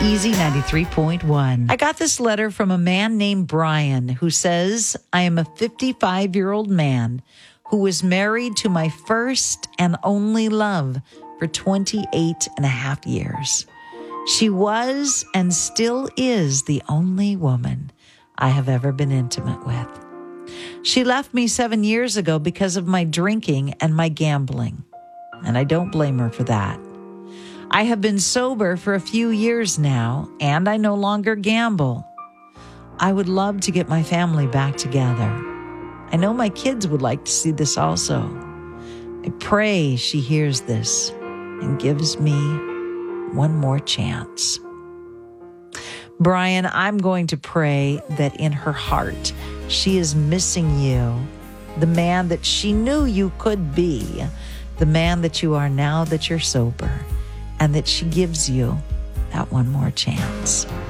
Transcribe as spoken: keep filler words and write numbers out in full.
Easy ninety-three point one. I got this letter from a man named Brian who says, I am a fifty-five-year-old man who was married to my first and only love for twenty-eight and a half years. She was and still is the only woman I have ever been intimate with. She left me seven years ago because of my drinking and my gambling, and I don't blame her for that. I have been sober for a few years now, and I no longer gamble. I would love to get my family back together. I know my kids would like to see this also. I pray she hears this and gives me one more chance. Brian, I'm going to pray that in her heart, she is missing you, the man that she knew you could be, the man that you are now that you're sober, and that she gives you that one more chance.